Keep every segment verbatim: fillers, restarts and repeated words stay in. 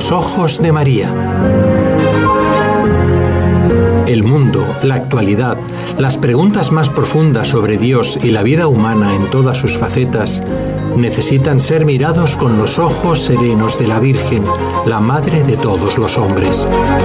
los ojos de María. El mundo, la actualidad, las preguntas más profundas sobre Dios y la vida humana en todas sus facetas necesitan ser mirados con los ojos serenos de la Virgen, la Madre de todos los hombres.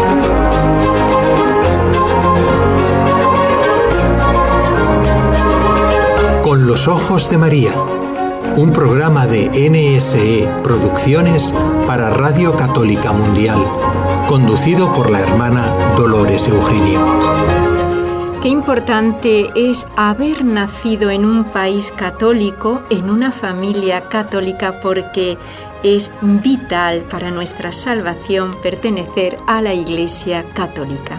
Con los ojos de María, un programa de N S E Producciones para Radio Católica Mundial, conducido por la hermana Dolores Eugenio. Qué importante es haber nacido en un país católico, en una familia católica, porque es vital para nuestra salvación pertenecer a la Iglesia Católica.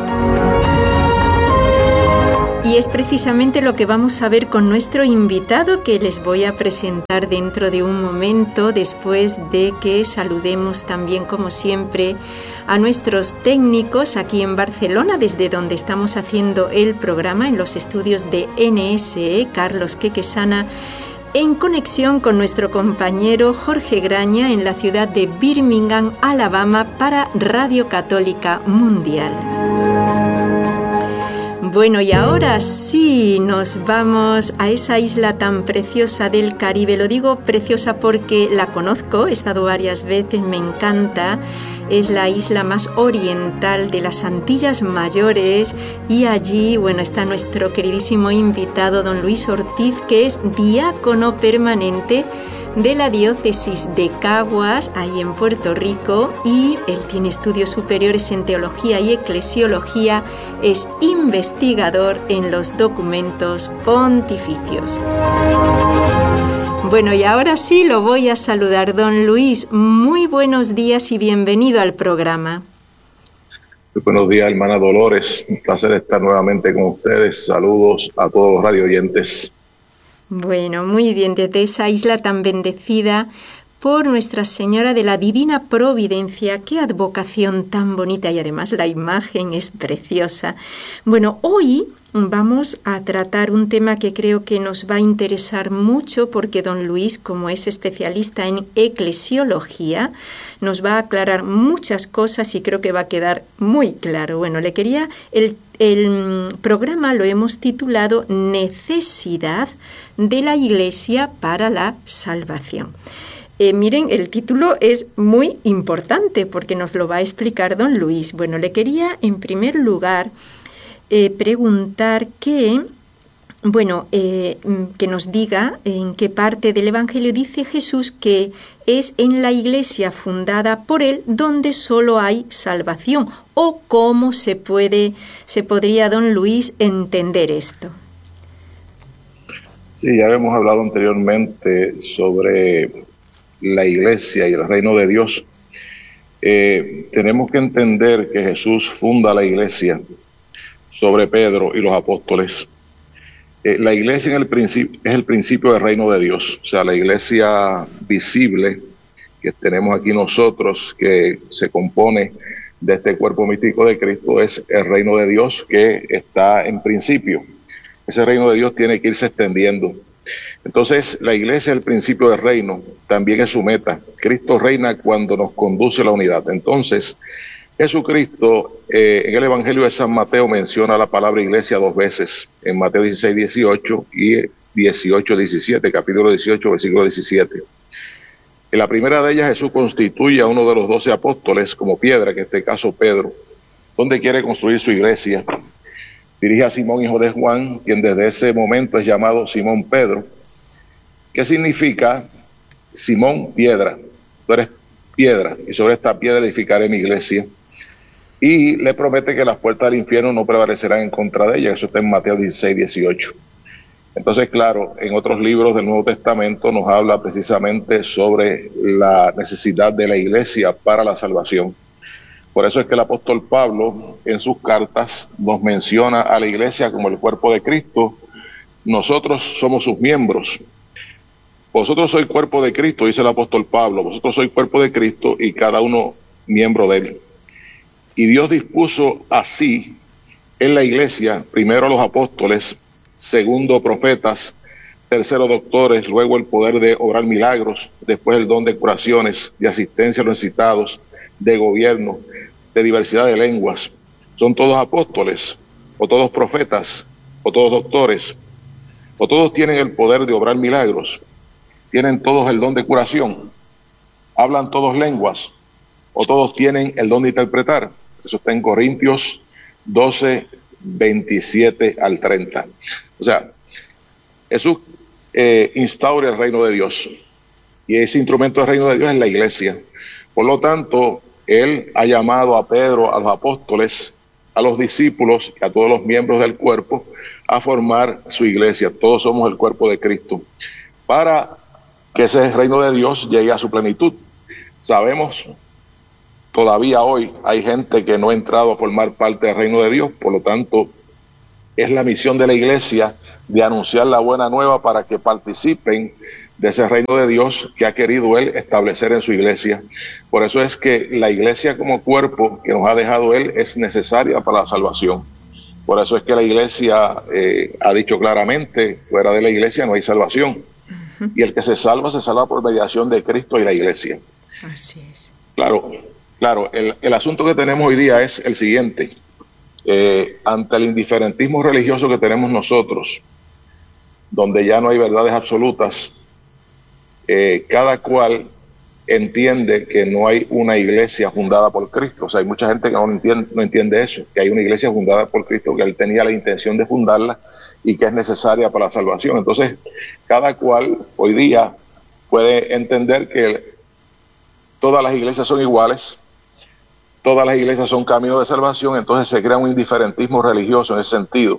Y es precisamente lo que vamos a ver con nuestro invitado, que les voy a presentar dentro de un momento, después de que saludemos también, como siempre, a nuestros técnicos aquí en Barcelona, desde donde estamos haciendo el programa en los estudios de N S E, Carlos Quequesana, en conexión con nuestro compañero Jorge Graña en la ciudad de Birmingham, Alabama, para Radio Católica Mundial. Bueno, y ahora sí nos vamos a esa isla tan preciosa del Caribe. Lo digo preciosa porque la conozco, he estado varias veces, me encanta. Es la isla más oriental de las Antillas Mayores y allí, bueno, está nuestro queridísimo invitado, don Luis Ortiz, que es diácono permanente de la diócesis de Caguas, ahí en Puerto Rico, y él tiene estudios superiores en teología y eclesiología, es investigador en los documentos pontificios. Bueno, y ahora sí lo voy a saludar, don Luis. Muy buenos días y bienvenido al programa. Muy buenos días, hermana Dolores. Un placer estar nuevamente con ustedes. Saludos a todos los radio oyentes. Bueno, muy bien, desde esa isla tan bendecida por Nuestra Señora de la Divina Providencia. Qué advocación tan bonita, y además la imagen es preciosa. Bueno, hoy vamos a tratar un tema que creo que nos va a interesar mucho, porque don Luis, como es especialista en eclesiología, nos va a aclarar muchas cosas y creo que va a quedar muy claro. Bueno, le quería, el, el programa lo hemos titulado Necesidad de la Iglesia para la Salvación. Eh, miren, el título es muy importante porque nos lo va a explicar don Luis. Bueno, le quería en primer lugar eh, preguntar que, bueno, eh, que nos diga en qué parte del Evangelio dice Jesús que es en la Iglesia fundada por Él donde solo hay salvación, o cómo se puede, se podría, don Luis, entender esto. Sí, ya hemos hablado anteriormente sobre la Iglesia y el reino de Dios. Eh, tenemos que entender que Jesús funda la Iglesia sobre Pedro y los apóstoles. Eh, la Iglesia en el principio, es el principio del reino de Dios. O sea, la Iglesia visible que tenemos aquí nosotros, que se compone de este cuerpo místico de Cristo, es el reino de Dios que está en principio. Ese reino de Dios tiene que irse extendiendo. Entonces, la Iglesia es el principio del reino, también es su meta. Cristo reina cuando nos conduce a la unidad. Entonces, Jesucristo, eh, en el Evangelio de San Mateo, menciona la palabra Iglesia dos veces, en Mateo dieciséis, dieciocho y dieciocho, diecisiete, capítulo dieciocho, versículo diecisiete. En la primera de ellas, Jesús constituye a uno de los doce apóstoles como piedra, que en este caso Pedro, donde quiere construir su iglesia. Dirige a Simón, hijo de Juan, quien desde ese momento es llamado Simón Pedro. ¿Qué significa Simón piedra? Tú eres piedra, y sobre esta piedra edificaré mi iglesia. Y le promete que las puertas del infierno no prevalecerán en contra de ella. Eso está en Mateo dieciséis, dieciocho. Entonces, claro, en otros libros del Nuevo Testamento nos habla precisamente sobre la necesidad de la iglesia para la salvación. Por eso es que el apóstol Pablo en sus cartas nos menciona a la iglesia como el cuerpo de Cristo. Nosotros somos sus miembros. Vosotros sois cuerpo de Cristo, dice el apóstol Pablo. Vosotros sois cuerpo de Cristo y cada uno miembro de él. Y Dios dispuso así en la iglesia, primero a los apóstoles, segundo profetas, tercero doctores, luego el poder de obrar milagros, después el don de curaciones, de asistencia a los necesitados, de gobierno, de diversidad de lenguas. ¿Son todos apóstoles, o todos profetas, o todos doctores, o todos tienen el poder de obrar milagros? ¿Tienen todos el don de curación? ¿Hablan todos lenguas? ¿O todos tienen el don de interpretar? Eso está en Corintios doce, veintisiete al treinta. O sea, Jesús eh, instaura el reino de Dios, y ese instrumento del reino de Dios es la iglesia. Por lo tanto, Él ha llamado a Pedro, a los apóstoles, a los discípulos y a todos los miembros del cuerpo a formar su iglesia. Todos somos el cuerpo de Cristo, para que ese reino de Dios llegue a su plenitud. Sabemos, todavía hoy hay gente que no ha entrado a formar parte del reino de Dios, por lo tanto, es la misión de la iglesia de anunciar la buena nueva para que participen de ese reino de Dios que ha querido Él establecer en su iglesia. Por eso es que la iglesia como cuerpo que nos ha dejado Él es necesaria para la salvación. Por eso es que la iglesia eh, ha dicho claramente, fuera de la iglesia no hay salvación. Uh-huh. Y el que se salva, se salva por mediación de Cristo y la iglesia. Así es. Claro, claro, el, el asunto que tenemos hoy día es el siguiente. Eh, ante el indiferentismo religioso que tenemos nosotros, donde ya no hay verdades absolutas, eh, cada cual entiende que no hay una iglesia fundada por Cristo. O sea, hay mucha gente que no entiende, no entiende eso, que hay una iglesia fundada por Cristo, que Él tenía la intención de fundarla y que es necesaria para la salvación. Entonces, cada cual hoy día puede entender que todas las iglesias son iguales, todas las iglesias son caminos de salvación. Entonces se crea un indiferentismo religioso en ese sentido,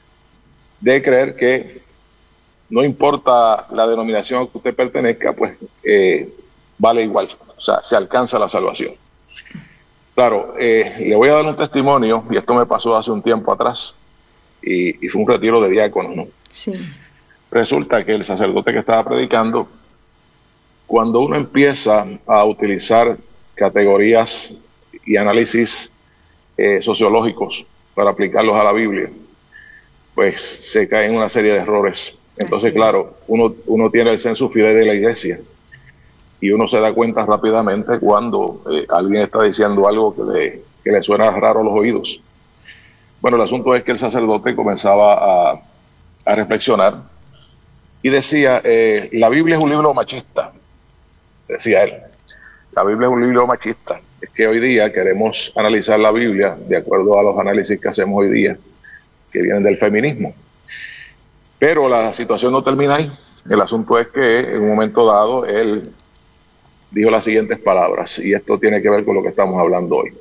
de creer que no importa la denominación a que usted pertenezca, pues eh, vale igual, o sea, se alcanza la salvación. Claro, eh, le voy a dar un testimonio, y esto me pasó hace un tiempo atrás, y, y fue un retiro de diáconos, ¿no? Sí. Resulta que el sacerdote que estaba predicando, cuando uno empieza a utilizar categorías y análisis eh, sociológicos para aplicarlos a la Biblia, pues se cae en una serie de errores. Entonces, claro, uno, uno tiene el sensus fidei de la iglesia, y uno se da cuenta rápidamente cuando eh, alguien está diciendo algo que le, que le suena raro a los oídos. Bueno, el asunto es que el sacerdote comenzaba a, a reflexionar y decía, eh, la Biblia es un libro machista, decía él. La Biblia es un libro machista. Es que hoy día queremos analizar la Biblia de acuerdo a los análisis que hacemos hoy día, que vienen del feminismo. Pero la situación no termina ahí. El asunto es que en un momento dado él dijo las siguientes palabras, y esto tiene que ver con lo que estamos hablando hoy.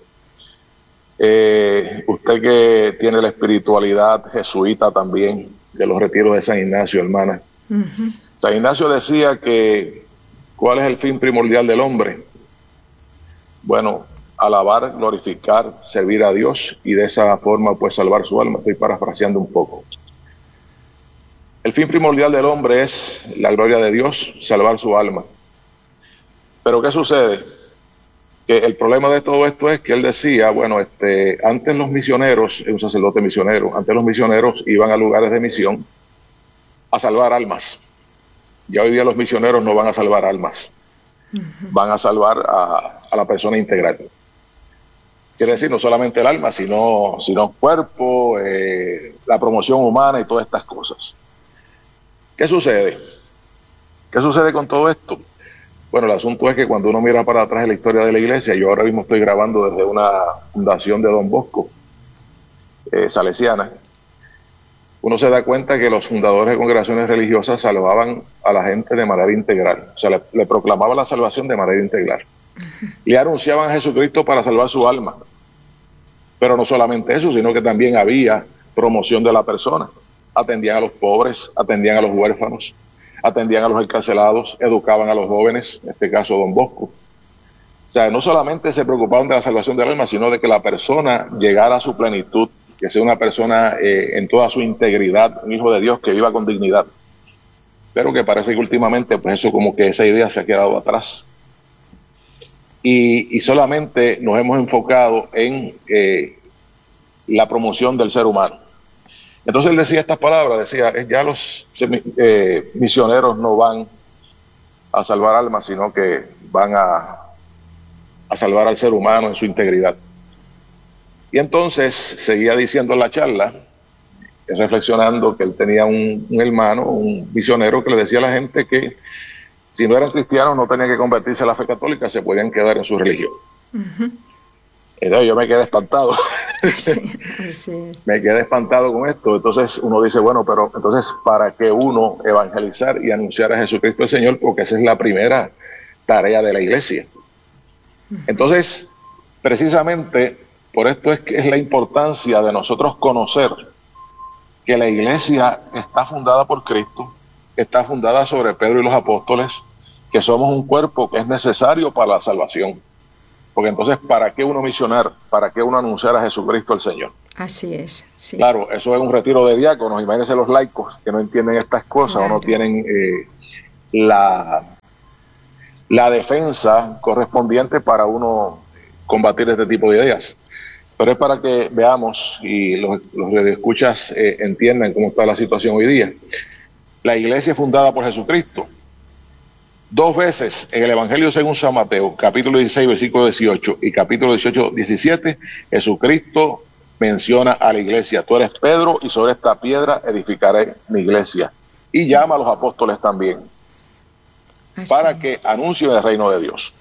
Eh, usted que tiene la espiritualidad jesuita también, de los retiros de San Ignacio, hermana. Uh-huh. San Ignacio decía que, ¿cuál es el fin primordial del hombre? Bueno, alabar, glorificar, servir a Dios, y de esa forma pues salvar su alma. Estoy parafraseando un poco. El fin primordial del hombre es la gloria de Dios, salvar su alma. Pero ¿qué sucede? Que el problema de todo esto es que él decía, bueno, este, antes los misioneros, un sacerdote misionero, antes los misioneros iban a lugares de misión a salvar almas. Ya hoy día los misioneros no van a salvar almas, uh-huh. van a salvar a, a la persona integral. Quiere decir, no solamente el alma, sino, sino el cuerpo, eh, la promoción humana y todas estas cosas. ¿Qué sucede? ¿Qué sucede con todo esto? Bueno, el asunto es que cuando uno mira para atrás en la historia de la iglesia, yo ahora mismo estoy grabando desde una fundación de Don Bosco, eh, salesiana, uno se da cuenta que los fundadores de congregaciones religiosas salvaban a la gente de manera integral, o sea, le, le proclamaban la salvación de manera integral. Uh-huh. Le anunciaban a Jesucristo para salvar su alma. Pero no solamente eso, sino que también había promoción de la persona. Atendían a los pobres, atendían a los huérfanos, atendían a los encarcelados, educaban a los jóvenes, en este caso Don Bosco. O sea, no solamente se preocupaban de la salvación del alma, sino de que la persona llegara a su plenitud, que sea una persona eh, en toda su integridad, un hijo de Dios que viva con dignidad. Pero que parece que últimamente, pues eso como que esa idea se ha quedado atrás. Y, y solamente nos hemos enfocado en eh, la promoción del ser humano. Entonces él decía estas palabras, decía, ya los eh, misioneros no van a salvar almas, sino que van a, a salvar al ser humano en su integridad. Y entonces seguía diciendo en la charla, reflexionando que él tenía un, un hermano, un misionero que le decía a la gente que si no eran cristianos no tenían que convertirse a la fe católica, se podían quedar en su religión. Uh-huh. Entonces yo me quedé espantado. Sí, sí. Me quedé espantado con esto. Entonces uno dice, bueno, pero entonces ¿para qué uno evangelizar y anunciar a Jesucristo el Señor? Porque esa es la primera tarea de la iglesia. Uh-huh. Entonces, precisamente por esto es que es la importancia de nosotros conocer que la iglesia está fundada por Cristo, está fundada sobre Pedro y los apóstoles, que somos un cuerpo que es necesario para la salvación. Porque entonces, ¿para qué uno misionar? ¿Para qué uno anunciar a Jesucristo el Señor? Así es. Sí. Claro, eso es un retiro de diáconos. Imagínense los laicos que no entienden estas cosas, claro, o no tienen eh, la, la defensa correspondiente para uno combatir este tipo de ideas. Pero es para que veamos y los, los radioescuchas eh, entiendan cómo está la situación hoy día. La iglesia es fundada por Jesucristo. Dos veces en el Evangelio según San Mateo, capítulo dieciséis, versículo dieciocho y capítulo dieciocho, diecisiete, Jesucristo menciona a la iglesia. Tú eres Pedro y sobre esta piedra edificaré mi iglesia. Y llama a los apóstoles también. Así. Para que anuncien el reino de Dios.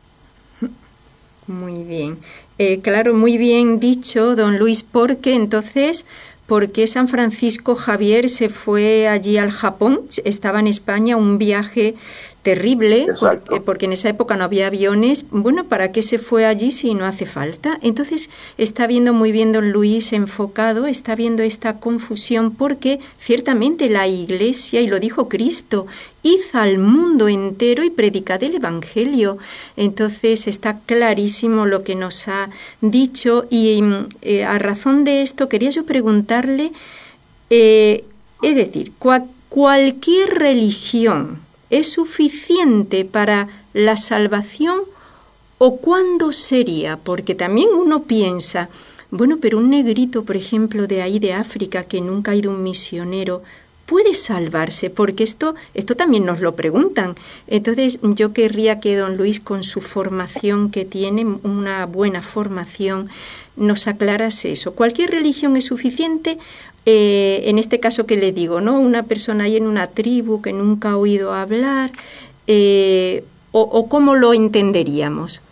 Muy bien. Eh, claro, muy bien dicho, don Luis, porque entonces... ¿Por qué San Francisco Javier se fue allí al Japón? Estaba en España, un viaje terrible, porque, porque en esa época no había aviones. Bueno, ¿para qué se fue allí si no hace falta? Entonces está viendo muy bien don Luis enfocado, está viendo esta confusión, porque ciertamente la Iglesia, y lo dijo Cristo, id al mundo entero y predicad el Evangelio. Entonces está clarísimo lo que nos ha dicho, y eh, a razón de esto quería yo preguntarle, eh, es decir, cua- cualquier religión ¿es suficiente para la salvación o cuándo sería? Porque también uno piensa, bueno, pero un negrito, por ejemplo, de ahí de África, que nunca ha ido un misionero, ¿puede salvarse? Porque esto, esto también nos lo preguntan. Entonces yo querría que don Luis, con su formación que tiene, una buena formación, nos aclarase eso. ¿Cualquier religión es suficiente? Eh, en este caso que le digo, ¿no? Una persona ahí en una tribu que nunca ha oído hablar, eh, o, o ¿cómo lo entenderíamos?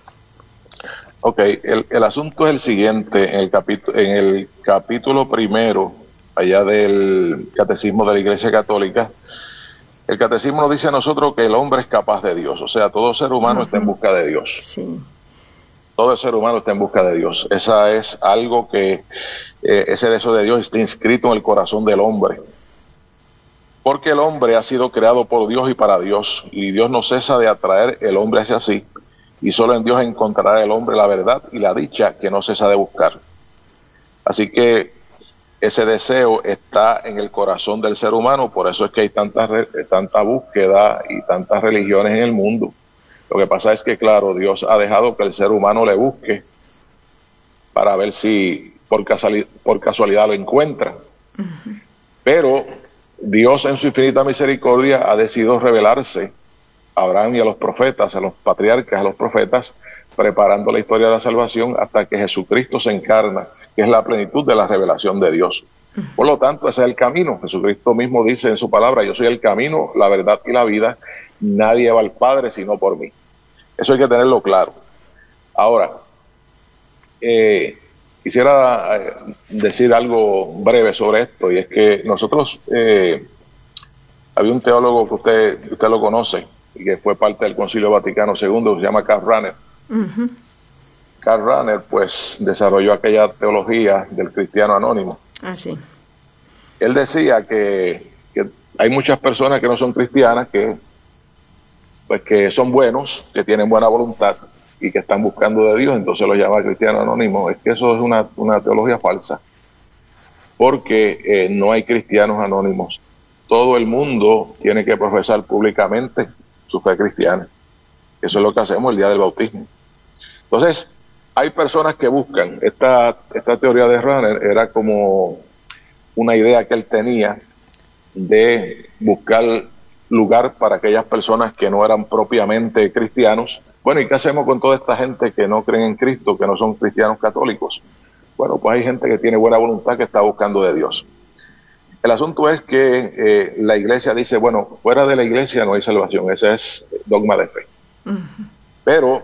Ok, el, el asunto es el siguiente, en el, capítulo, en el capítulo primero, allá del Catecismo de la Iglesia Católica, el Catecismo nos dice a nosotros que el hombre es capaz de Dios, o sea, todo ser humano uh-huh. está en busca de Dios. Sí. Todo el ser humano está en busca de Dios. Esa es algo que, eh, ese deseo de Dios está inscrito en el corazón del hombre. Porque el hombre ha sido creado por Dios y para Dios. Y Dios no cesa de atraer el hombre hacia sí. Y solo en Dios encontrará el hombre la verdad y la dicha que no cesa de buscar. Así que ese deseo está en el corazón del ser humano. Por eso es que hay tanta, tanta búsqueda y tantas religiones en el mundo. Lo que pasa es que, claro, Dios ha dejado que el ser humano le busque para ver si por casualidad, por casualidad lo encuentra. Uh-huh. Pero Dios en su infinita misericordia ha decidido revelarse a Abraham y a los profetas, a los patriarcas, a los profetas, preparando la historia de la salvación hasta que Jesucristo se encarna, que es la plenitud de la revelación de Dios. Uh-huh. Por lo tanto, ese es el camino. Jesucristo mismo dice en su palabra, yo soy el camino, la verdad y la vida. Nadie va al Padre sino por mí. Eso hay que tenerlo claro. Ahora, eh, quisiera eh, decir algo breve sobre esto, y es que nosotros, eh, había un teólogo que usted, que usted lo conoce, y que fue parte del Concilio Vaticano segundo, que se llama Karl Rahner. Uh-huh. Karl Rahner, pues, desarrolló aquella teología del cristiano anónimo. Ah, sí. Él decía que, que hay muchas personas que no son cristianas, que pues que son buenos, que tienen buena voluntad y que están buscando de Dios, entonces los llama cristiano anónimo. Es que eso es una, una teología falsa, porque eh, no hay cristianos anónimos. Todo el mundo tiene que profesar públicamente su fe cristiana. Eso es lo que hacemos el día del bautismo. Entonces, hay personas que buscan. Esta, esta teoría de Rahner era como una idea que él tenía de buscar lugar para aquellas personas que no eran propiamente cristianos Bueno, ¿y qué hacemos con toda esta gente que no creen en Cristo, que no son cristianos católicos? Bueno, pues hay gente que tiene buena voluntad, que está buscando de Dios. El asunto es que eh, la iglesia dice, bueno, fuera de la iglesia no hay salvación, ese es dogma de fe. Uh-huh. Pero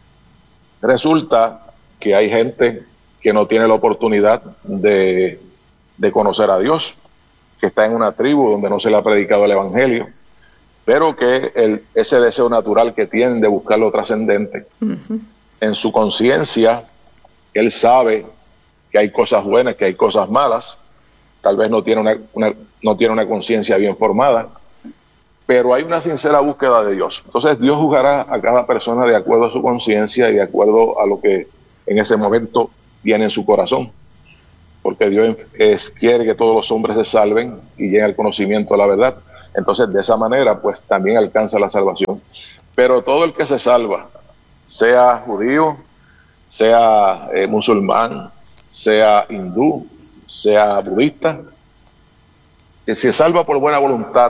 resulta que hay gente que no tiene la oportunidad de, de conocer a Dios, que está en una tribu donde no se le ha predicado el evangelio, pero que el, ese deseo natural que tienen de buscar lo trascendente, uh-huh. en su conciencia, él sabe que hay cosas buenas, que hay cosas malas, tal vez no tiene una, una, no tiene una conciencia bien formada, pero hay una sincera búsqueda de Dios. Entonces Dios juzgará a cada persona de acuerdo a su conciencia y de acuerdo a lo que en ese momento tiene en su corazón, porque Dios es, quiere que todos los hombres se salven y lleguen al conocimiento de la verdad. Entonces de esa manera pues también alcanza la salvación. Pero todo el que se salva, sea judío, sea eh, musulmán, sea hindú, sea budista, que se salva por buena voluntad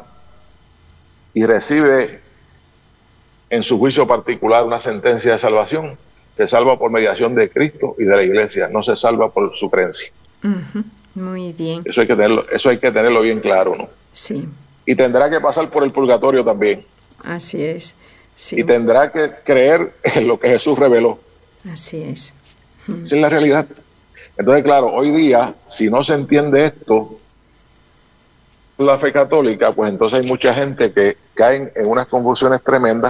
y recibe en su juicio particular una sentencia de salvación, se salva por mediación de Cristo y de la iglesia, no se salva por su creencia. Uh-huh. Muy bien. Eso hay que tenerlo, eso hay que tenerlo bien claro, ¿no? Sí. Y tendrá que pasar por el purgatorio también. Así es. Sí. Y tendrá que creer en lo que Jesús reveló. Así es. Uh-huh. Esa es la realidad. Entonces, claro, hoy día, si no se entiende esto, la fe católica, pues entonces hay mucha gente que caen en unas confusiones tremendas.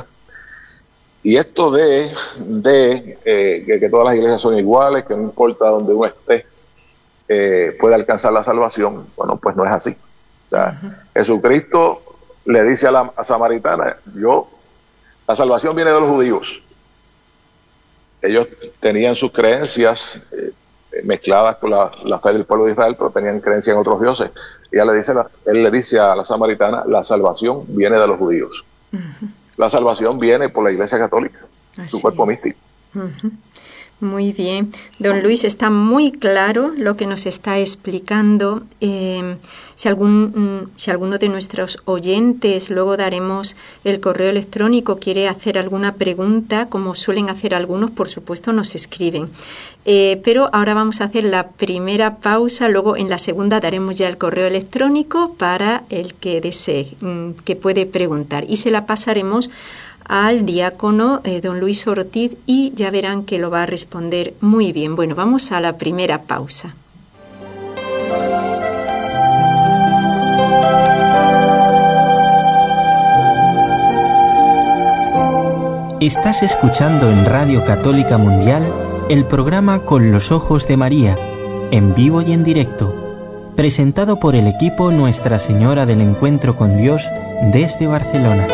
Y esto de, de eh, que, que todas las iglesias son iguales, que no importa donde uno esté, eh, puede alcanzar la salvación, bueno, pues no es así. O sea, uh-huh. Jesucristo le dice a la a samaritana, yo, la salvación viene de los judíos. Ellos tenían sus creencias eh, mezcladas con la, la fe del pueblo de Israel, pero tenían creencia en otros dioses. Y ella le dice, él le dice a la samaritana, la salvación viene de los judíos. Uh-huh. La salvación viene por la Iglesia Católica, Así su cuerpo es. místico. Uh-huh. Muy bien. Don Luis, está muy claro lo que nos está explicando. Eh, si, algún, si alguno de nuestros oyentes, luego daremos el correo electrónico, quiere hacer alguna pregunta, como suelen hacer algunos, por supuesto nos escriben. Eh, pero ahora vamos a hacer la primera pausa, luego en la segunda daremos ya el correo electrónico para el que desee, que puede preguntar. Y se la pasaremos al diácono eh, don Luis Ortiz y ya verán que lo va a responder muy bien. Bueno, vamos a la primera pausa. Estás escuchando en Radio Católica Mundial el programa Con los Ojos de María, en vivo y en directo, presentado por el equipo Nuestra Señora del Encuentro con Dios desde Barcelona.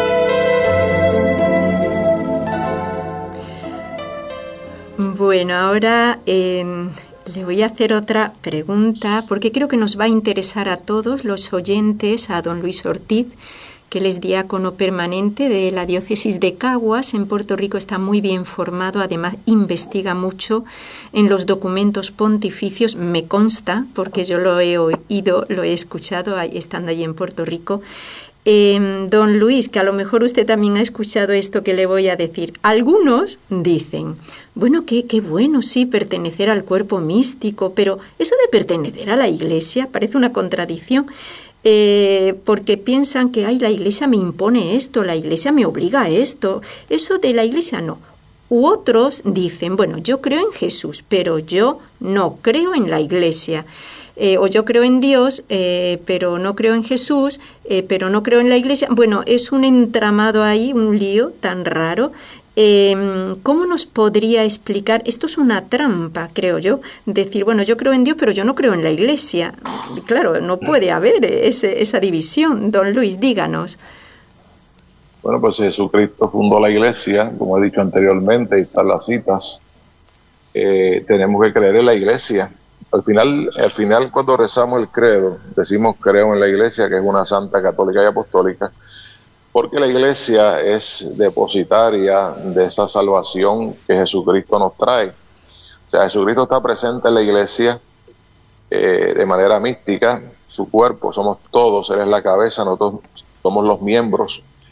Bueno, ahora eh, le voy a hacer otra pregunta porque creo que nos va a interesar a todos los oyentes, a don Luis Ortiz, que él es diácono permanente de la diócesis de Caguas, en Puerto Rico, está muy bien formado, además investiga mucho en los documentos pontificios, me consta, porque yo lo he oído, lo he escuchado estando allí en Puerto Rico. Eh, don Luis, que a lo mejor usted también ha escuchado esto que le voy a decir. Algunos dicen, bueno, qué, qué bueno, sí, pertenecer al cuerpo místico, pero eso de pertenecer a la Iglesia parece una contradicción, eh, porque piensan que, ay, la Iglesia me impone esto, la Iglesia me obliga a esto, eso de la Iglesia no. U otros dicen, bueno, yo creo en Jesús, pero yo no creo en la Iglesia. Eh, o yo creo en Dios, eh, pero no creo en Jesús, eh, pero no creo en la Iglesia. Bueno, es un entramado ahí, un lío tan raro. Eh, ¿Cómo nos podría explicar? Esto es una trampa, creo yo, decir, bueno, yo creo en Dios, pero yo no creo en la Iglesia. Claro, no puede haber ese, esa división. Don Luis, díganos. Bueno, pues Jesucristo fundó la Iglesia, como he dicho anteriormente, y están las citas. Eh, tenemos que creer en la Iglesia. Al final, al final, cuando rezamos el credo, decimos creo en la Iglesia, que es una santa, católica y apostólica, porque la Iglesia es depositaria de esa salvación que Jesucristo nos trae. O sea, Jesucristo está presente en la Iglesia eh, de manera mística, su cuerpo, somos todos, Él es la cabeza, nosotros somos los miembros,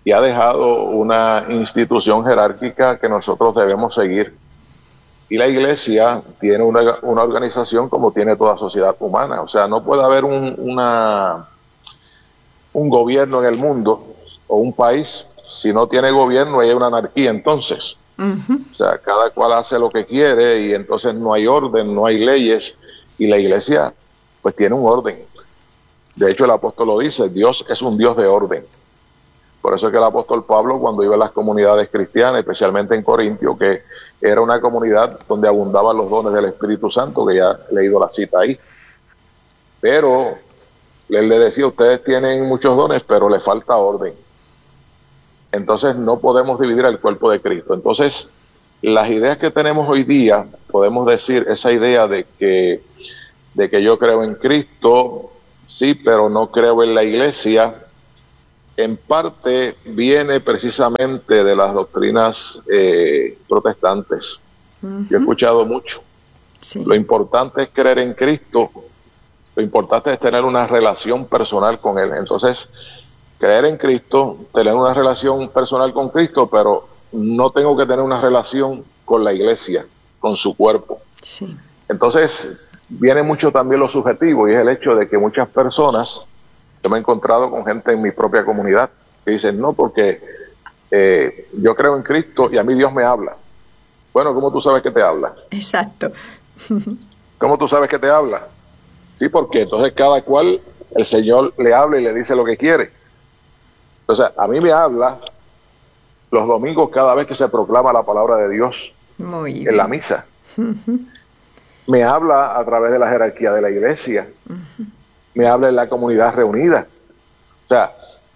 y ha dejado una institución jerárquica que nosotros debemos seguir. Y la iglesia tiene una, una organización como tiene toda sociedad humana. O sea, no puede haber un, una, un gobierno en el mundo o un país si no tiene gobierno y hay una anarquía entonces. Uh-huh. O sea, cada cual hace lo que quiere y entonces no hay orden, no hay leyes, y la iglesia pues tiene un orden. De hecho, el apóstol lo dice, Dios es un Dios de orden. Por eso es que el apóstol Pablo, cuando iba a las comunidades cristianas, especialmente en Corintio, que era una comunidad donde abundaban los dones del Espíritu Santo, que ya he leído la cita ahí, pero él le decía, ustedes tienen muchos dones, pero les falta orden. Entonces no podemos dividir el cuerpo de Cristo. Entonces, las ideas que tenemos hoy día, podemos decir esa idea de que, de que yo creo en Cristo, sí, pero no creo en la iglesia, en parte viene precisamente de las doctrinas eh, protestantes. Uh-huh. Yo he escuchado mucho. Sí. Lo importante es creer en Cristo, lo importante es tener una relación personal con Él. Entonces, creer en Cristo, tener una relación personal con Cristo, pero no tengo que tener una relación con la iglesia, con su cuerpo. Sí. Entonces, viene mucho también lo subjetivo, y es el hecho de que muchas personas, yo me he encontrado con gente en mi propia comunidad que dicen, no, porque eh, yo creo en Cristo y a mí Dios me habla. Bueno, ¿cómo tú sabes que te habla? Exacto. ¿Cómo tú sabes que te habla? Sí, porque entonces cada cual, el Señor le habla y le dice lo que quiere. Entonces, a mí me habla los domingos cada vez que se proclama la palabra de Dios. Muy bien. En la misa. Uh-huh. Me habla a través de la jerarquía de la iglesia. Uh-huh. Me habla en la comunidad reunida. O sea,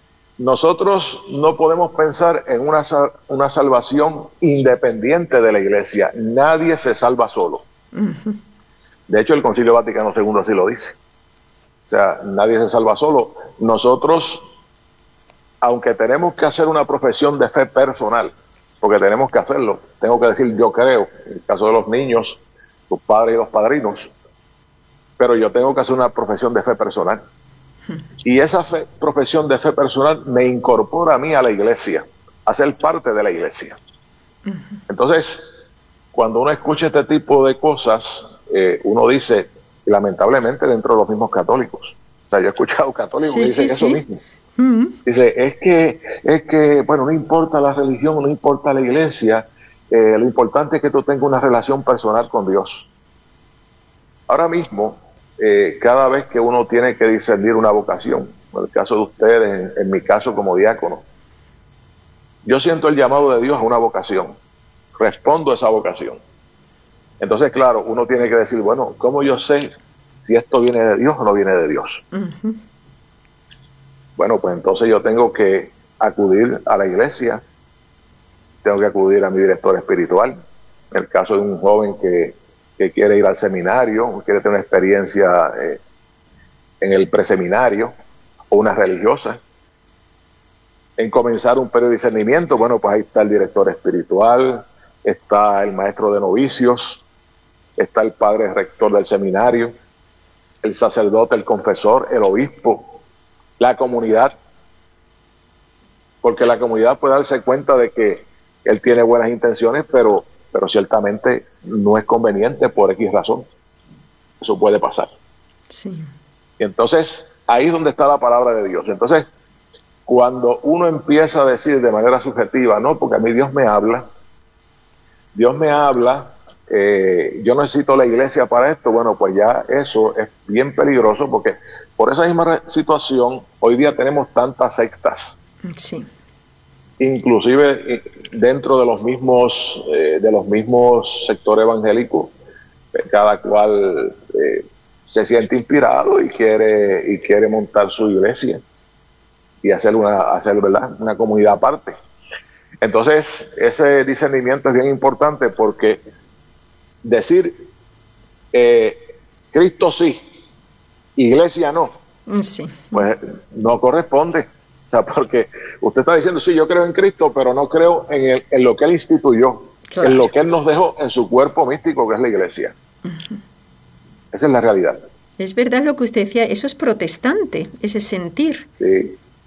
nosotros no podemos pensar en una, una salvación independiente de la iglesia. Nadie se salva solo. Uh-huh. De hecho, el Concilio Vaticano segundo así lo dice. O sea, nadie se salva solo. Nosotros, aunque tenemos que hacer una profesión de fe personal, porque tenemos que hacerlo, tengo que decir yo creo, en el caso de los niños, sus padres y los padrinos, pero yo tengo que hacer una profesión de fe personal. Y esa fe, profesión de fe personal me incorpora a mí a la iglesia, a ser parte de la iglesia. Entonces, cuando uno escucha este tipo de cosas, eh, uno dice, lamentablemente dentro de los mismos católicos, o sea, yo he escuchado católicos sí, que dicen sí, eso sí. mismo. Uh-huh. Dice, es que, es que, bueno, no importa la religión, no importa la iglesia, eh, lo importante es que tú tengas una relación personal con Dios. Ahora mismo, eh, cada vez que uno tiene que discernir una vocación, en el caso de ustedes, en, en mi caso como diácono, yo siento el llamado de Dios a una vocación, respondo a esa vocación. Entonces, claro, uno tiene que decir, bueno, ¿cómo yo sé si esto viene de Dios o no viene de Dios? Uh-huh. Bueno, pues entonces yo tengo que acudir a la iglesia, tengo que acudir a mi director espiritual. En el caso de un joven que, que quiere ir al seminario, quiere tener una experiencia eh, en el preseminario, o una religiosa, en comenzar un periodo de discernimiento, bueno, pues ahí está el director espiritual, está el maestro de novicios, está el padre rector del seminario, el sacerdote, el confesor, el obispo, la comunidad, porque la comunidad puede darse cuenta de que él tiene buenas intenciones, pero, pero ciertamente no es conveniente por X razón. Eso puede pasar. Sí. Y entonces, ahí es donde está la palabra de Dios. Entonces, cuando uno empieza a decir de manera subjetiva, no, porque a mí Dios me habla, Dios me habla, eh, yo necesito la iglesia para esto, bueno, pues ya eso es bien peligroso, porque por esa misma situación hoy día tenemos tantas sectas. Sí. Inclusive dentro de los mismos eh, de los mismos sectores evangélicos, eh, cada cual eh, se siente inspirado y quiere y quiere montar su iglesia y hacer una hacer verdad una comunidad aparte. Entonces ese discernimiento es bien importante, porque decir eh, Cristo sí, iglesia no, sí, pues no corresponde. O sea, porque usted está diciendo, sí, yo creo en Cristo, pero no creo en, el, en lo que Él instituyó, claro, en lo que Él nos dejó en su cuerpo místico, que es la iglesia. Uh-huh. Esa es la realidad. Es verdad lo que usted decía, eso es protestante, ese sentir. Sí,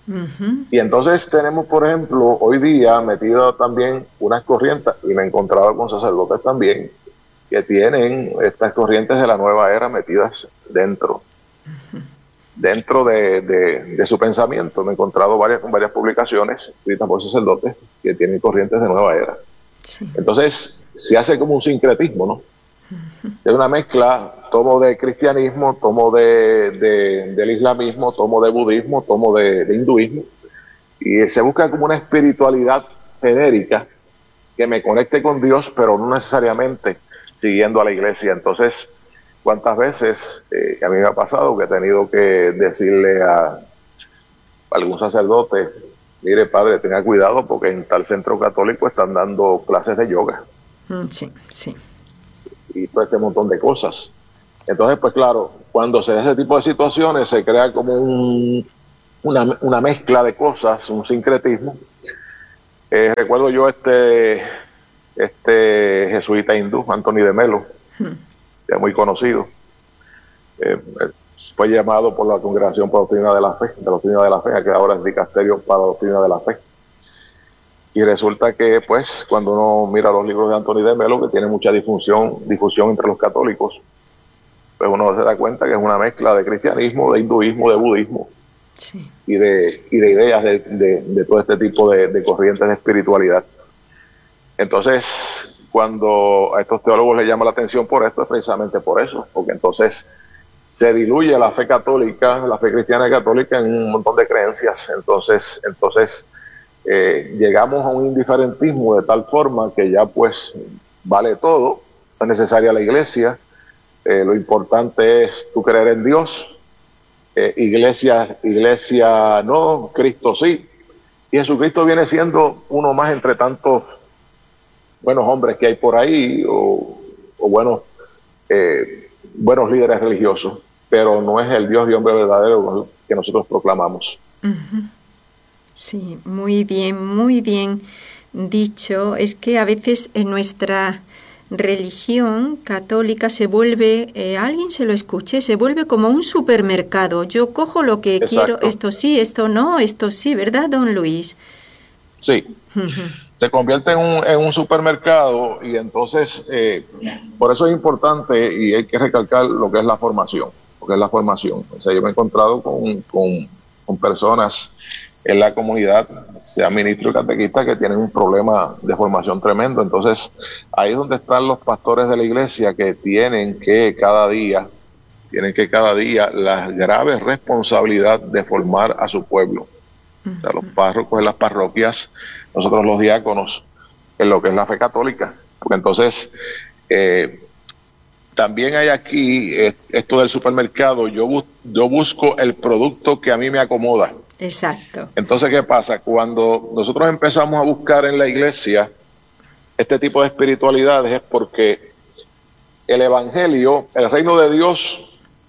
Uh-huh. Y entonces tenemos, por ejemplo, hoy día metido también unas corrientes, y me he encontrado con sacerdotes también, que tienen estas corrientes de la nueva era metidas dentro, uh-huh. dentro de, de, de su pensamiento. Me he encontrado varias, con varias publicaciones escritas por sacerdotes que tienen corrientes de nueva era. Sí. Entonces se hace como un sincretismo, ¿no? Uh-huh. Es una mezcla, tomo de cristianismo, tomo de, de, del islamismo, tomo de budismo, tomo de, de hinduismo, y se busca como una espiritualidad genérica que me conecte con Dios, pero no necesariamente siguiendo a la iglesia. Entonces, ¿cuántas veces eh, a mí me ha pasado que he tenido que decirle a, a algún sacerdote, mire padre, tenga cuidado porque en tal centro católico están dando clases de yoga? Sí, sí. Y todo este montón de cosas. Entonces, pues claro, cuando se da ese tipo de situaciones se crea como un, una, una mezcla de cosas, un sincretismo. Eh, recuerdo yo este, este jesuita hindú, Anthony de Melo, hmm. que es muy conocido. Eh, fue llamado por la Congregación para la Doctrina de la Fe, de la Doctrina de la Fe, que ahora es Dicasterio para la Doctrina de la Fe. Y resulta que, pues, cuando uno mira los libros de Anthony de Melo, que tiene mucha difusión, difusión entre los católicos, pues uno se da cuenta que es una mezcla de cristianismo, de hinduismo, de budismo, sí. y, de, y de ideas de, de, de todo este tipo de, de corrientes de espiritualidad. Entonces, cuando a estos teólogos les llama la atención por esto, es precisamente por eso, porque entonces se diluye la fe católica, la fe cristiana católica en un montón de creencias. Entonces, entonces eh, llegamos a un indiferentismo de tal forma que ya pues vale todo, no es necesaria la iglesia, eh, lo importante es tú creer en Dios, eh, iglesia, iglesia no, Cristo sí, y Jesucristo viene siendo uno más entre tantos buenos hombres que hay por ahí, o, o buenos, eh, buenos líderes religiosos, pero no es el Dios y hombre verdadero que nosotros proclamamos. Uh-huh. Sí, muy bien, muy bien dicho. Es que a veces en nuestra religión católica se vuelve, eh, alguien se lo escuche, se vuelve como un supermercado. Yo cojo lo que Exacto. quiero, esto sí, esto no, esto sí, ¿verdad, don Luis? Sí. Uh-huh. Se convierte en un, en un supermercado, y entonces eh, por eso es importante y hay que recalcar lo que es la formación, lo que es la formación. O sea, yo me he encontrado con, con, con personas en la comunidad, sea ministro y catequista, que tienen un problema de formación tremendo. Entonces ahí es donde están los pastores de la iglesia, que tienen que cada día, tienen que cada día la grave responsabilidad de formar a su pueblo. O sea, los párrocos de las parroquias, nosotros los diáconos, en lo que es la fe católica. Porque entonces, eh, también hay aquí eh, esto del supermercado, yo, bus yo busco el producto que a mí me acomoda. Exacto. Entonces, ¿qué pasa? Cuando nosotros empezamos a buscar en la iglesia este tipo de espiritualidades, es porque el evangelio, el reino de Dios,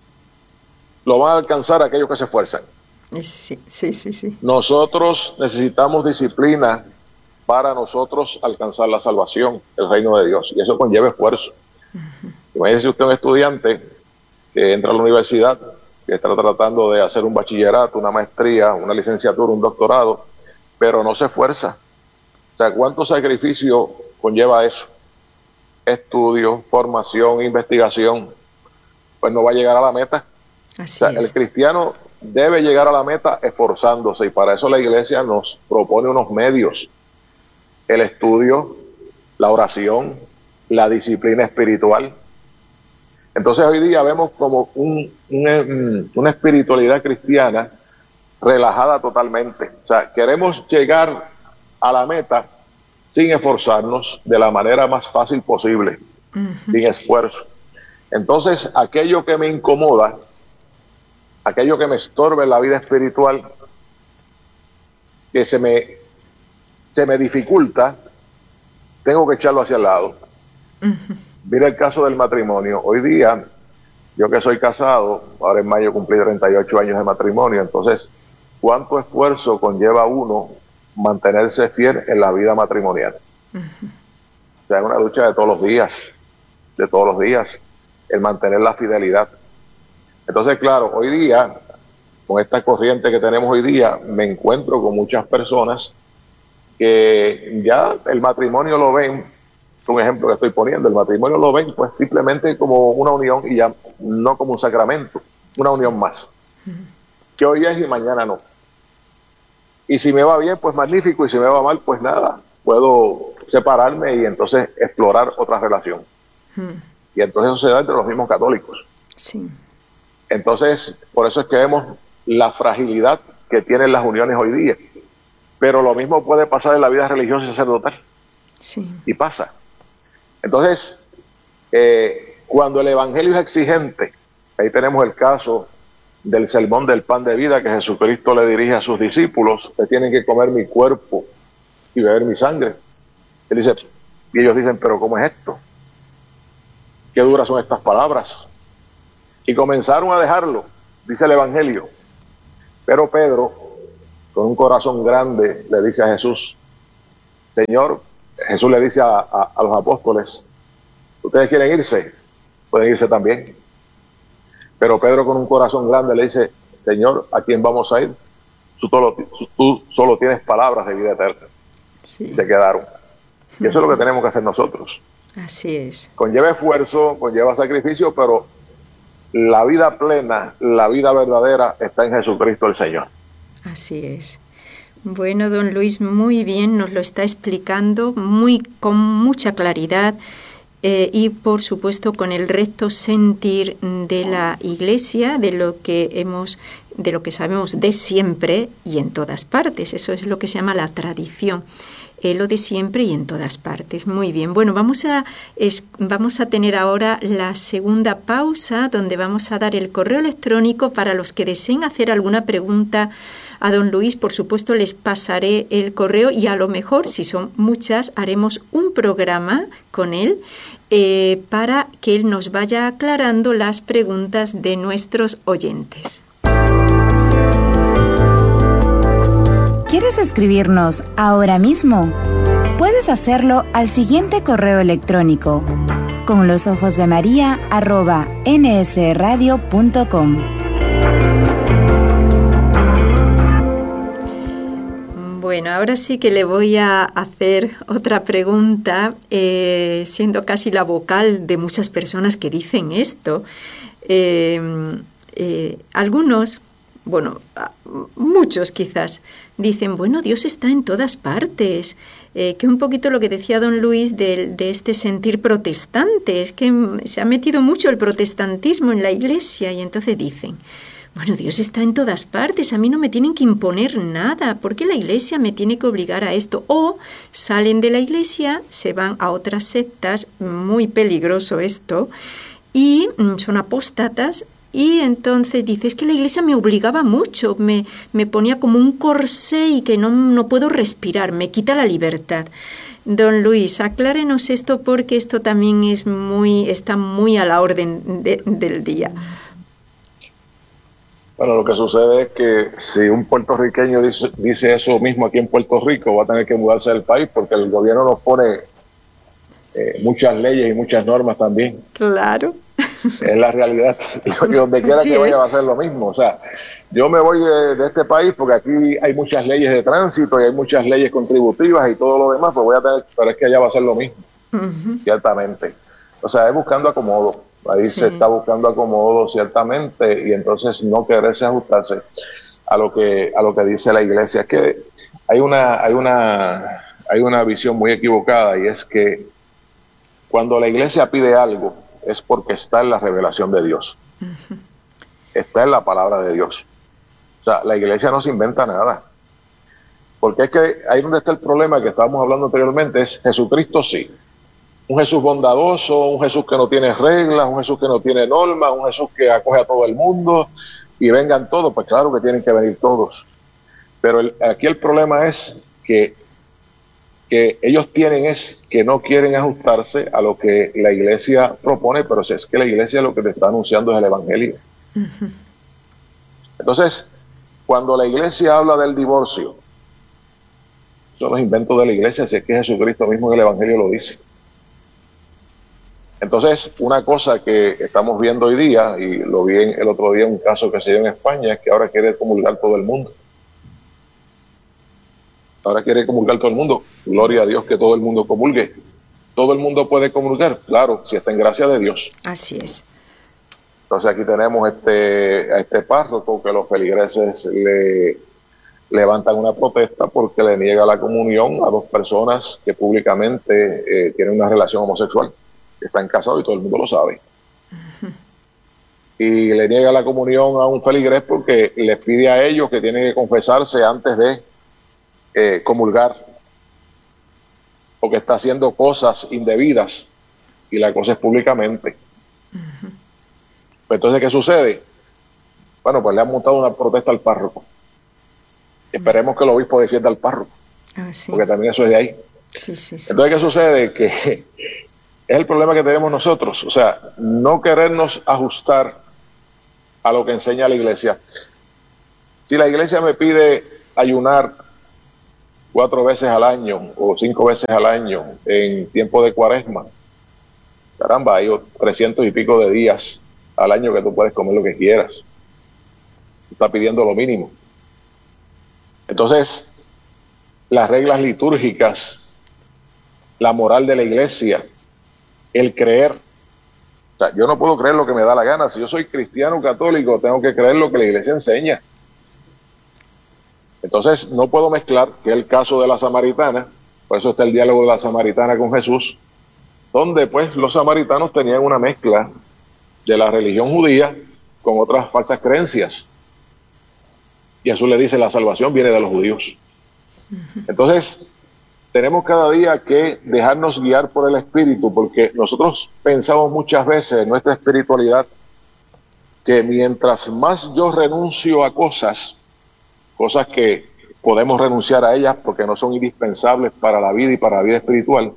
lo van a alcanzar aquellos que se esfuerzan. Sí, sí, sí, sí. Nosotros necesitamos disciplina para nosotros alcanzar la salvación, el reino de Dios, y eso conlleva esfuerzo. Uh-huh. Imagínese usted un estudiante que entra a la universidad, que está tratando de hacer un bachillerato, una maestría, una licenciatura, un doctorado, pero no se esfuerza. O sea, ¿cuánto sacrificio conlleva eso? Estudio, formación, investigación. Pues no va a llegar a la meta. Así o sea, es. El cristiano debe llegar a la meta esforzándose, y para eso la iglesia nos propone unos medios: el estudio, la oración, la disciplina espiritual. Entonces hoy día vemos como un, un, una espiritualidad cristiana relajada totalmente. O sea, queremos llegar a la meta sin esforzarnos, de la manera más fácil posible, uh-huh. sin esfuerzo. Entonces aquello que me incomoda, aquello que me estorbe en la vida espiritual, que se me, se me dificulta, tengo que echarlo hacia el lado. Uh-huh. Mira el caso del matrimonio. Hoy día, yo que soy casado, ahora en mayo cumplí treinta y ocho años de matrimonio, entonces, ¿cuánto esfuerzo conlleva uno mantenerse fiel en la vida matrimonial? Uh-huh. O sea, es una lucha de todos los días, de todos los días, el mantener la fidelidad. Entonces, claro, hoy día con esta corriente que tenemos hoy día, me encuentro con muchas personas que ya el matrimonio lo ven, un ejemplo que estoy poniendo, el matrimonio lo ven pues simplemente como una unión y ya no como un sacramento, una unión más, que hoy es y mañana no. Y si me va bien, pues magnífico, y si me va mal, pues nada, puedo separarme y entonces explorar otra relación. Hmm. Y entonces eso se da entre los mismos católicos. Sí. Entonces, por eso es que vemos la fragilidad que tienen las uniones hoy día. Pero lo mismo puede pasar en la vida religiosa y sacerdotal. Sí. Y pasa. Entonces, eh, cuando el evangelio es exigente, ahí tenemos el caso del sermón del pan de vida que Jesucristo le dirige a sus discípulos: que tienen que comer mi cuerpo y beber mi sangre. Él dice, y ellos dicen, pero ¿cómo es esto? ¿Qué duras son estas palabras? Y comenzaron a dejarlo, dice el evangelio. Pero Pedro, con un corazón grande, le dice a Jesús, Señor, Jesús le dice a, a, a los apóstoles, ¿ustedes quieren irse? Pueden irse también. Pero Pedro, con un corazón grande, le dice, Señor, ¿a quién vamos a ir? Tú solo, tú solo tienes palabras de vida eterna. Sí. Y se quedaron. Y eso es lo que tenemos que hacer nosotros. Así es. Conlleva esfuerzo, conlleva sacrificio, pero la vida plena, la vida verdadera está en Jesucristo el Señor. Así es. Bueno, don Luis, muy bien, nos lo está explicando muy con mucha claridad. Eh, y por supuesto con el recto sentir de la Iglesia, de lo que hemos, de lo que sabemos de siempre y en todas partes. Eso es lo que se llama la tradición, eh, lo de siempre y en todas partes. Muy bien. Bueno, vamos a es, vamos a tener ahora la segunda pausa, donde vamos a dar el correo electrónico para los que deseen hacer alguna pregunta a don Luis. Por supuesto, les pasaré el correo y a lo mejor, si son muchas, haremos un programa con él eh, para que él nos vaya aclarando las preguntas de nuestros oyentes. ¿Quieres escribirnos ahora mismo? Puedes hacerlo al siguiente correo electrónico: con los ojos de María arroba n s radio punto com. Bueno, ahora sí que le voy a hacer otra pregunta, eh, siendo casi la vocal de muchas personas que dicen esto. Eh, eh, algunos, bueno, muchos quizás, dicen, bueno, Dios está en todas partes. Eh, que un poquito lo que decía don Luis de, de este sentir protestante, es que se ha metido mucho el protestantismo en la Iglesia, y entonces dicen, bueno, Dios está en todas partes, a mí no me tienen que imponer nada, ¿por qué la Iglesia me tiene que obligar a esto? O salen de la Iglesia, se van a otras sectas, muy peligroso esto, y son apóstatas, y entonces dice, es que la Iglesia me obligaba mucho, me, me ponía como un corsé y que no, no puedo respirar, me quita la libertad. Don Luis, aclárenos esto porque esto también es muy, está muy a la orden de, del día. Bueno, lo que sucede es que si un puertorriqueño dice, dice eso mismo aquí en Puerto Rico, va a tener que mudarse del país porque el gobierno nos pone eh, muchas leyes y muchas normas también. Claro. Es la realidad. Y donde quiera Así que vaya es. va a ser lo mismo. O sea, yo me voy de, de este país porque aquí hay muchas leyes de tránsito y hay muchas leyes contributivas y todo lo demás, pues voy a tener, pero es que allá va a ser lo mismo, uh-huh. Ciertamente. O sea, es buscando acomodo. Ahí sí. Se está buscando acomodo, ciertamente, y entonces no quererse ajustarse a lo que a lo que dice la Iglesia. Es que hay una hay una hay una visión muy equivocada, y es que cuando la Iglesia pide algo es porque está en la revelación de Dios, uh-huh. Está en la palabra de Dios. O sea, la Iglesia no se inventa nada, porque es que ahí donde está el problema que estábamos hablando anteriormente. Es Jesucristo, sí. Un Jesús bondadoso, un Jesús que no tiene reglas, un Jesús que no tiene normas, un Jesús que acoge a todo el mundo y vengan todos. Pues claro que tienen que venir todos. Pero el, aquí el problema es que, que ellos tienen es que no quieren ajustarse a lo que la Iglesia propone, pero es que la Iglesia lo que te está anunciando es el Evangelio. Uh-huh. Entonces, cuando la Iglesia habla del divorcio, son los inventos de la Iglesia, si es que Jesucristo mismo en el Evangelio lo dice. Entonces, una cosa que estamos viendo hoy día, y lo vi el otro día en un caso que se dio en España, es que ahora quiere comulgar todo el mundo. Ahora quiere comulgar todo el mundo. Gloria a Dios que todo el mundo comulgue. ¿Todo el mundo puede comulgar? Claro, si está en gracia de Dios. Así es. Entonces aquí tenemos este, a este párroco que los feligreses le levantan una protesta porque le niega la comunión a dos personas que públicamente eh, tienen una relación homosexual. Están casados y todo el mundo lo sabe. Uh-huh. Y le niega la comunión a un feligrés porque les pide a ellos que tienen que confesarse antes de eh, comulgar, porque está haciendo cosas indebidas y la cosa es públicamente. Uh-huh. Entonces, ¿qué sucede? Bueno, pues le han montado una protesta al párroco. Uh-huh. Esperemos que el obispo defienda al párroco, ah, sí. Porque también eso es de ahí. Sí, sí, sí. Entonces, ¿qué sucede? Que es el problema que tenemos nosotros, o sea, no querernos ajustar a lo que enseña la iglesia. Si la iglesia me pide ayunar cuatro veces al año o cinco veces al año en tiempo de cuaresma, caramba, hay trescientos y pico de días al año que tú puedes comer lo que quieras. Está pidiendo lo mínimo. Entonces, las reglas litúrgicas, la moral de la iglesia, el creer. O sea, yo no puedo creer lo que me da la gana. Si yo soy cristiano católico, tengo que creer lo que la iglesia enseña. Entonces, no puedo mezclar, que es el caso de la samaritana, por eso está el diálogo de la samaritana con Jesús, donde pues los samaritanos tenían una mezcla de la religión judía con otras falsas creencias. Y Jesús le dice, la salvación viene de los judíos. Entonces, tenemos cada día que dejarnos guiar por el Espíritu, porque nosotros pensamos muchas veces en nuestra espiritualidad que mientras más yo renuncio a cosas, cosas que podemos renunciar a ellas porque no son indispensables para la vida y para la vida espiritual,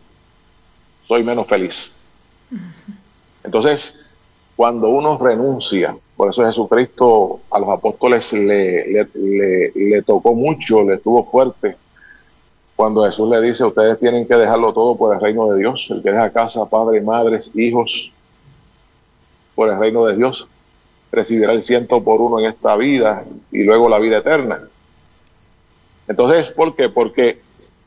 soy menos feliz. Entonces, cuando uno renuncia, por eso Jesucristo a los apóstoles le, le, le, le tocó mucho, le estuvo fuerte, cuando Jesús le dice, ustedes tienen que dejarlo todo por el reino de Dios. El que deja casa, padre, madres, hijos, por el reino de Dios, recibirá el ciento por uno en esta vida y luego la vida eterna. Entonces, ¿por qué? Porque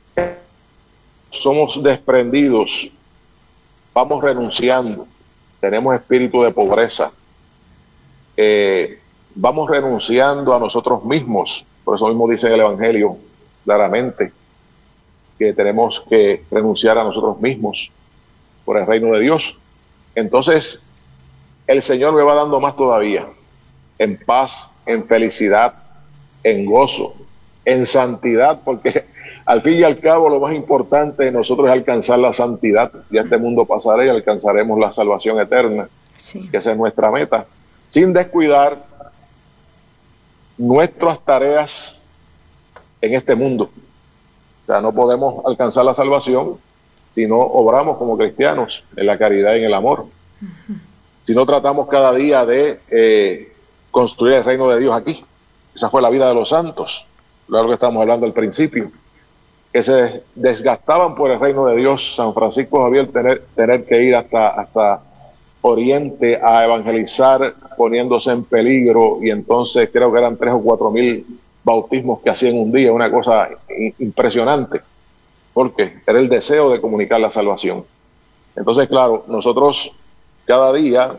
somos desprendidos, vamos renunciando, tenemos espíritu de pobreza, eh, vamos renunciando a nosotros mismos. Por eso mismo dice el Evangelio claramente, que tenemos que renunciar a nosotros mismos por el reino de Dios. Entonces, el Señor me va dando más todavía, en paz, en felicidad, en gozo, en santidad, porque al fin y al cabo lo más importante de nosotros es alcanzar la santidad. Ya este mundo pasará y alcanzaremos la salvación eterna, sí. Que esa es nuestra meta, sin descuidar nuestras tareas en este mundo. O sea, no podemos alcanzar la salvación si no obramos como cristianos en la caridad y en el amor. Uh-huh. Si no tratamos cada día de eh, construir el reino de Dios aquí. Esa fue la vida de los santos, lo que estamos hablando al principio, que se desgastaban por el reino de Dios. San Francisco Javier tener, tener que ir hasta, hasta Oriente a evangelizar, poniéndose en peligro, y entonces creo que eran tres o cuatro mil bautismos que hacían un día, una cosa impresionante, porque era el deseo de comunicar la salvación. Entonces, claro, nosotros cada día,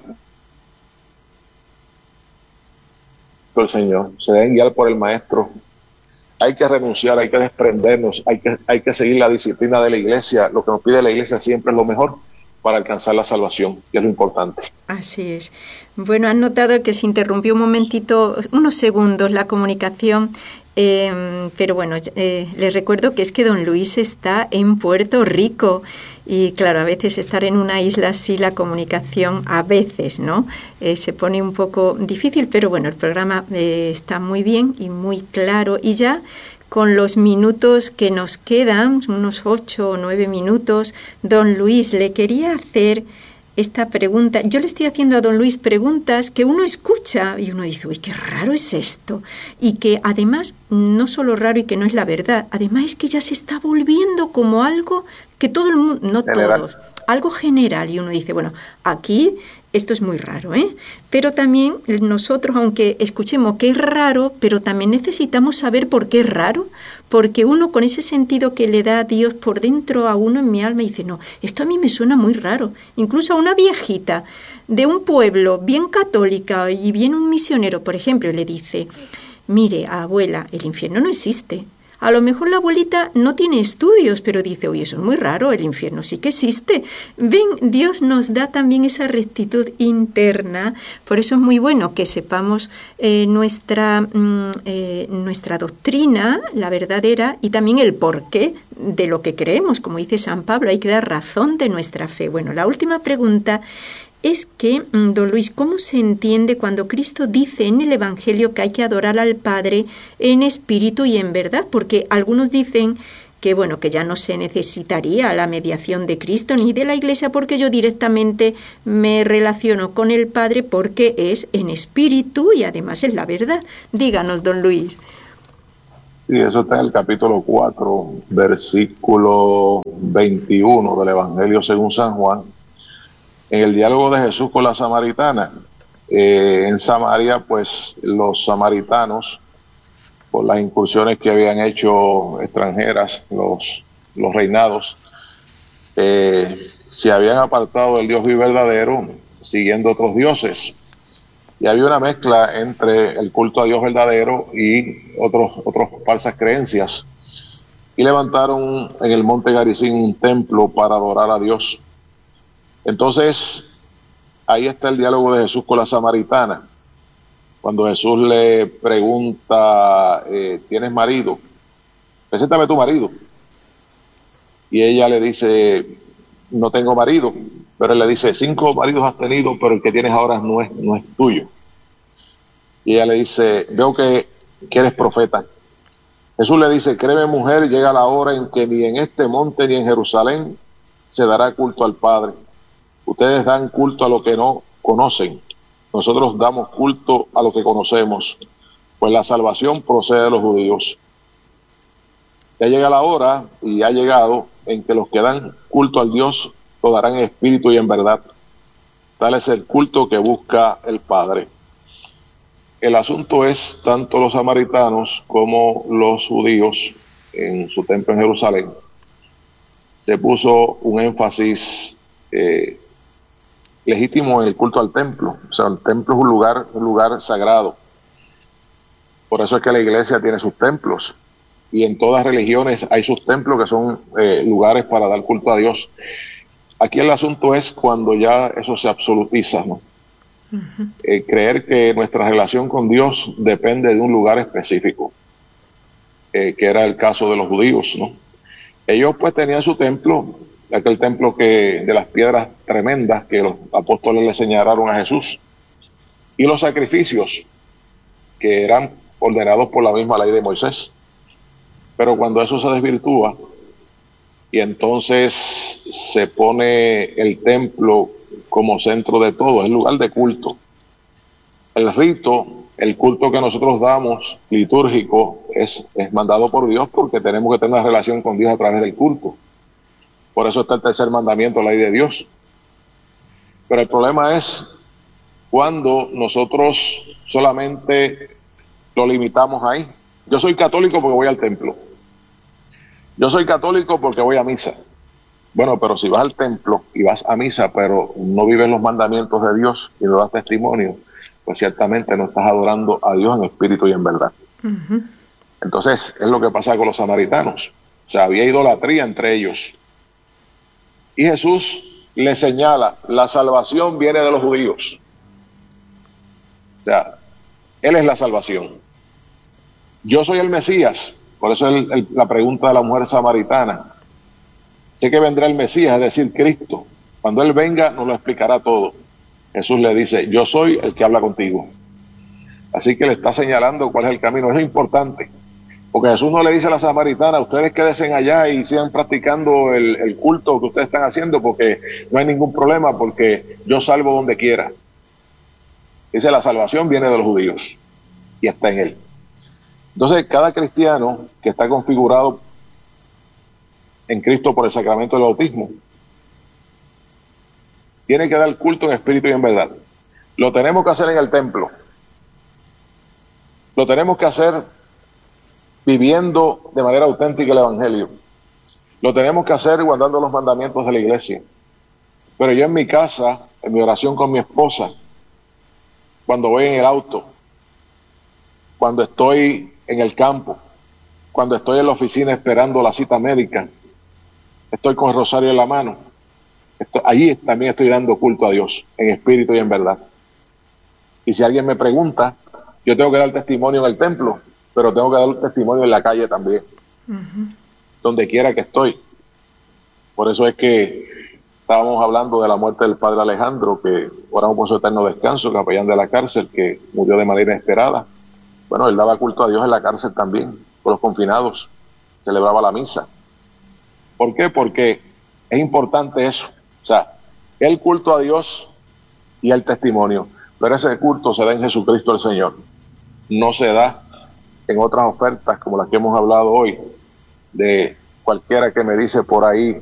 el Señor, se deben guiar por el Maestro. Hay que renunciar, hay que desprendernos, hay que, hay que seguir la disciplina de la iglesia. Lo que nos pide la iglesia siempre es lo mejor para alcanzar la salvación, que es lo importante. Así es. Bueno, han notado que se interrumpió un momentito, unos segundos, la comunicación, eh, pero bueno, eh, les recuerdo que es que don Luis está en Puerto Rico y claro, a veces estar en una isla así, la comunicación a veces, ¿no? Eh, se pone un poco difícil, pero bueno, el programa eh, está muy bien y muy claro, y ya con los minutos que nos quedan, unos ocho o nueve minutos, don Luis, le quería hacer esta pregunta. Yo le estoy haciendo a don Luis preguntas que uno escucha y uno dice, uy, qué raro es esto. Y que además, no solo raro y que no es la verdad, además es que ya se está volviendo como algo que todo el mundo, no general. todos, algo general, y uno dice, bueno, aquí esto es muy raro, ¿eh? Pero también nosotros, aunque escuchemos que es raro, pero también necesitamos saber por qué es raro, porque uno con ese sentido que le da a Dios por dentro a uno en mi alma dice, no, esto a mí me suena muy raro. Incluso a una viejita de un pueblo bien católica y viene un misionero, por ejemplo, y le dice, mire, abuela, el infierno no existe. A lo mejor la abuelita no tiene estudios, pero dice, oye, eso es muy raro, el infierno sí que existe. Ven, Dios nos da también esa rectitud interna, por eso es muy bueno que sepamos eh, nuestra, mm, eh, nuestra doctrina, la verdadera, y también el porqué de lo que creemos. Como dice San Pablo, hay que dar razón de nuestra fe. Bueno, la última pregunta es que, don Luis, ¿cómo se entiende cuando Cristo dice en el Evangelio que hay que adorar al Padre en espíritu y en verdad? Porque algunos dicen que, bueno, que ya no se necesitaría la mediación de Cristo ni de la Iglesia porque yo directamente me relaciono con el Padre porque es en espíritu y además es la verdad. Díganos, don Luis. Sí, eso está en el capítulo cuatro, versículo veintiuno del Evangelio según San Juan. En el diálogo de Jesús con la samaritana, eh, en Samaria, pues los samaritanos, por las incursiones que habían hecho extranjeras, los, los reinados, eh, se habían apartado del Dios vivo y verdadero, siguiendo otros dioses. Y había una mezcla entre el culto a Dios verdadero y otros, otras falsas creencias. Y levantaron en el monte Garizim un templo para adorar a Dios. Entonces, ahí está el diálogo de Jesús con la samaritana. Cuando Jesús le pregunta, eh, ¿tienes marido? Preséntame tu marido. Y ella le dice, no tengo marido. Pero él le dice, cinco maridos has tenido, pero el que tienes ahora no es, no es tuyo. Y ella le dice, veo que, que eres profeta. Jesús le dice, créeme mujer, llega la hora en que ni en este monte ni en Jerusalén se dará culto al Padre. Ustedes dan culto a lo que no conocen. Nosotros damos culto a lo que conocemos, pues la salvación procede de los judíos. Ya llega la hora, y ha llegado, en que los que dan culto al Dios lo darán en espíritu y en verdad. Tal es el culto que busca el Padre. El asunto es, tanto los samaritanos como los judíos, en su templo en Jerusalén, se puso un énfasis eh, legítimo en el culto al templo. O sea, el templo es un lugar, un lugar sagrado. Por eso es que la iglesia tiene sus templos. Y en todas religiones hay sus templos que son eh, lugares para dar culto a Dios. Aquí el asunto es cuando ya eso se absolutiza, ¿no? Uh-huh. Eh, creer que nuestra relación con Dios depende de un lugar específico, eh, que era el caso de los judíos, ¿no? Ellos pues tenían su templo, aquel templo que de las piedras tremendas que los apóstoles le señalaron a Jesús, y los sacrificios que eran ordenados por la misma ley de Moisés. Pero cuando eso se desvirtúa y entonces se pone el templo como centro de todo, es lugar de culto, el rito, el culto que nosotros damos litúrgico es, es mandado por Dios, porque tenemos que tener una relación con Dios a través del culto. Por eso está el tercer mandamiento, la ley de Dios. Pero el problema es cuando nosotros solamente lo limitamos ahí. Yo soy católico porque voy al templo. Yo soy católico porque voy a misa. Bueno, pero si vas al templo y vas a misa, pero no vives los mandamientos de Dios y no das testimonio, pues ciertamente no estás adorando a Dios en espíritu y en verdad. Uh-huh. Entonces, es lo que pasa con los samaritanos. O sea, había idolatría entre ellos. Y Jesús le señala, la salvación viene de los judíos. O sea, Él es la salvación. Yo soy el Mesías. Por eso es el, el, la pregunta de la mujer samaritana. Sé que vendrá el Mesías, es decir, Cristo. Cuando Él venga, nos lo explicará todo. Jesús le dice, yo soy el que habla contigo. Así que le está señalando cuál es el camino. Eso es importante. Porque Jesús no le dice a la samaritana, ustedes quédense allá y sigan practicando el, el culto que ustedes están haciendo, porque no hay ningún problema, porque yo salvo donde quiera. Dice, la salvación viene de los judíos y está en Él. Entonces, cada cristiano que está configurado en Cristo por el sacramento del bautismo, tiene que dar culto en espíritu y en verdad. Lo tenemos que hacer en el templo. Lo tenemos que hacer viviendo de manera auténtica el Evangelio. Lo tenemos que hacer guardando los mandamientos de la iglesia. Pero yo en mi casa, en mi oración con mi esposa, cuando voy en el auto, cuando estoy en el campo, cuando estoy en la oficina esperando la cita médica, estoy con el rosario en la mano, estoy, allí también estoy dando culto a Dios, en espíritu y en verdad. Y si alguien me pregunta, yo tengo que dar testimonio en el templo, pero tengo que dar testimonio en la calle también, uh-huh. donde quiera que estoy. Por eso es que estábamos hablando de la muerte del padre Alejandro, que oramos por su eterno descanso, capellán de la cárcel, que murió de manera inesperada. Bueno, él daba culto a Dios en la cárcel también, con los confinados, celebraba la misa. ¿Por qué? Porque es importante eso, o sea, el culto a Dios y el testimonio, pero ese culto se da en Jesucristo el Señor, no se da en otras ofertas como las que hemos hablado hoy, de cualquiera que me dice por ahí